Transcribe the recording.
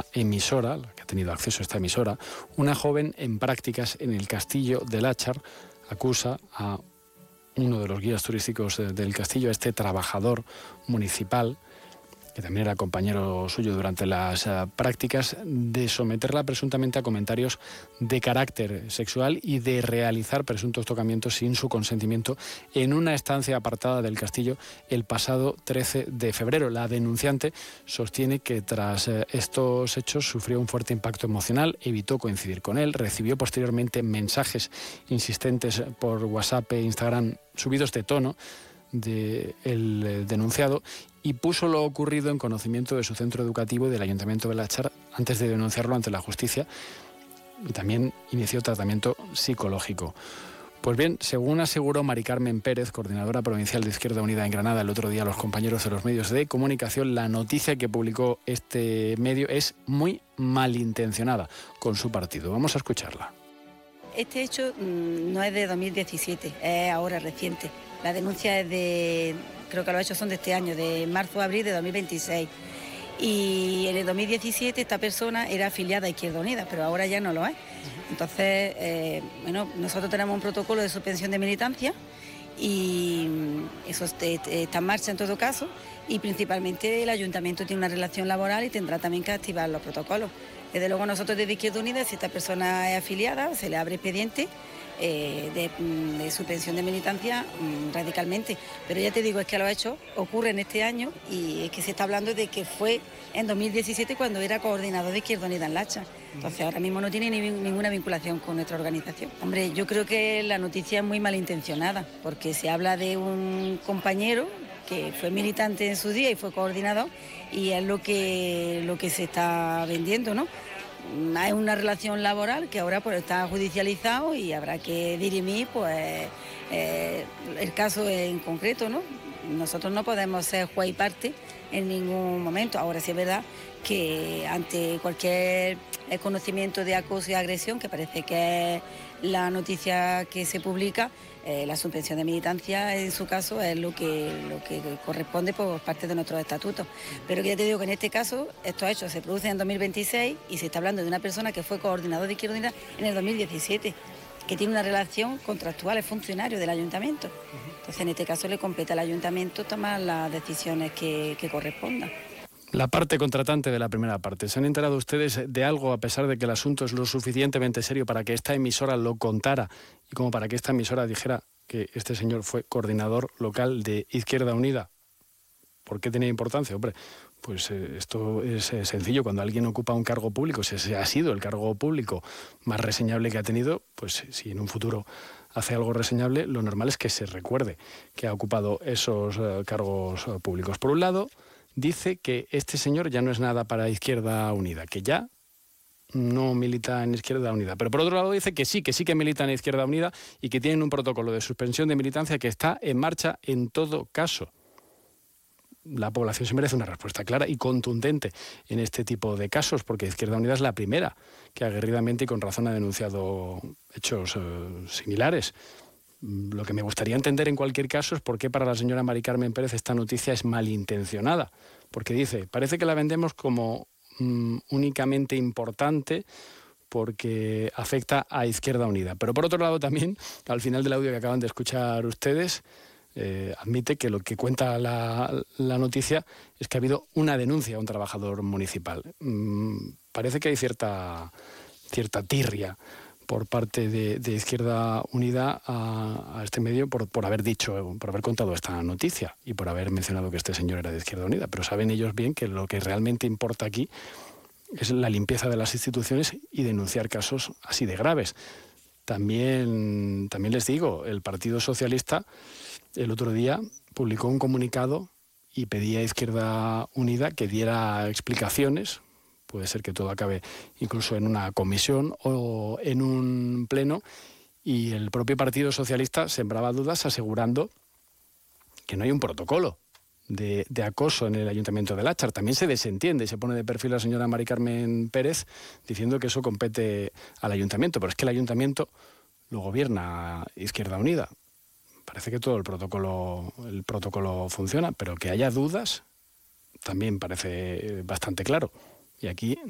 emisora, la que ha tenido acceso a esta emisora, una joven en prácticas en el castillo de Láchar acusa a uno de los guías turísticos del castillo, a este trabajador municipal, que también era compañero suyo durante las prácticas, de someterla presuntamente a comentarios de carácter sexual y de realizar presuntos tocamientos sin su consentimiento en una estancia apartada del castillo el pasado 13 de febrero. La denunciante sostiene que tras estos hechos sufrió un fuerte impacto emocional, evitó coincidir con él, recibió posteriormente mensajes insistentes por WhatsApp e Instagram subidos de tono del denunciado y puso lo ocurrido en conocimiento de su centro educativo y del Ayuntamiento de Láchar antes de denunciarlo ante la justicia, y también inició tratamiento psicológico. Pues bien, según aseguró Mari Carmen Pérez, coordinadora provincial de Izquierda Unida en Granada, el otro día a los compañeros de los medios de comunicación, la noticia que publicó este medio es muy malintencionada con su partido. Vamos a escucharla. Este hecho no es de 2017, es ahora reciente. La denuncia es de, creo que los hechos son de este año, de marzo a abril de 2026. Y en el 2017 esta persona era afiliada a Izquierda Unida, pero ahora ya no lo es. Entonces, nosotros tenemos un protocolo de suspensión de militancia y eso está en marcha en todo caso, y principalmente el ayuntamiento tiene una relación laboral y tendrá también que activar los protocolos. Desde luego nosotros desde Izquierda Unida, si esta persona es afiliada, se le abre expediente de suspensión de militancia radicalmente. Pero ya te digo, es que los hechos ocurren este año y es que se está hablando de que fue en 2017 cuando era coordinador de Izquierda Unida en Láchar. Entonces ahora mismo no tiene ninguna vinculación con nuestra organización. Hombre, yo creo que la noticia es muy malintencionada porque se habla de un compañero que fue militante en su día y fue coordinador, y es lo que se está vendiendo, ¿no? Hay una relación laboral que ahora pues está judicializado y habrá que dirimir pues el caso en concreto, ¿no? Nosotros no podemos ser juez y parte en ningún momento. Ahora sí es verdad que ante cualquier conocimiento de acoso y agresión, que parece que es la noticia que se publica, la suspensión de militancia en su caso es lo que corresponde por parte de nuestros estatutos. Pero que ya te digo que en este caso estos hechos se producen en 2026 y se está hablando de una persona que fue coordinador de Izquierda Unida en el 2017, que tiene una relación contractual, es funcionario del ayuntamiento. Entonces en este caso le compete al ayuntamiento tomar las decisiones que correspondan. La parte contratante de la primera parte. ¿Se han enterado ustedes de algo, a pesar de que el asunto es lo suficientemente serio para que esta emisora lo contara y como para que esta emisora dijera que este señor fue coordinador local de Izquierda Unida? ¿Por qué tenía importancia? Hombre, pues esto es sencillo. Cuando alguien ocupa un cargo público, si ese ha sido el cargo público más reseñable que ha tenido, pues si en un futuro hace algo reseñable, lo normal es que se recuerde que ha ocupado esos cargos públicos. Por un lado, dice que este señor ya no es nada para Izquierda Unida, que ya no milita en Izquierda Unida. Pero por otro lado dice que sí que milita en Izquierda Unida y que tienen un protocolo de suspensión de militancia que está en marcha en todo caso. La población se merece una respuesta clara y contundente en este tipo de casos, porque Izquierda Unida es la primera que aguerridamente y con razón ha denunciado hechos similares. Lo que me gustaría entender en cualquier caso es por qué para la señora Mari Carmen Pérez esta noticia es malintencionada. Porque dice, parece que la vendemos como únicamente importante porque afecta a Izquierda Unida. Pero por otro lado también, al final del audio que acaban de escuchar ustedes, admite que lo que cuenta la noticia es que ha habido una denuncia a un trabajador municipal. Parece que hay cierta tirria por parte de Izquierda Unida a este medio por haber dicho, por haber contado esta noticia y por haber mencionado que este señor era de Izquierda Unida. Pero saben ellos bien que lo que realmente importa aquí es la limpieza de las instituciones y denunciar casos así de graves. También les digo, el Partido Socialista el otro día publicó un comunicado y pedía a Izquierda Unida que diera explicaciones. Puede ser que todo acabe incluso en una comisión o en un pleno, y el propio Partido Socialista sembraba dudas asegurando que no hay un protocolo de acoso en el Ayuntamiento de Láchar. También se desentiende y se pone de perfil la señora Mari Carmen Pérez diciendo que eso compete al Ayuntamiento, pero es que el Ayuntamiento lo gobierna Izquierda Unida. Parece que todo el protocolo funciona, pero que haya dudas también parece bastante claro. Y aquí